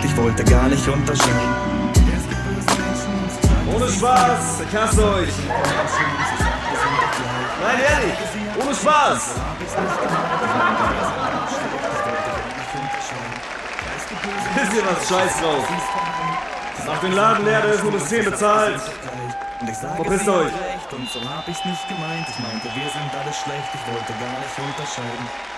ich wollte gar nicht unterscheiden. Ohne Spaß, ich hasse euch. Nein, ehrlich, ohne Spaß. Wisst ihr was, scheiß drauf. Macht den Laden leer, der ist nur bis 10 bezahlt. Verpisst euch. Und so hab ich's nicht gemeint. Ich meinte, wir sind alle schlecht, ich wollte gar nicht unterscheiden.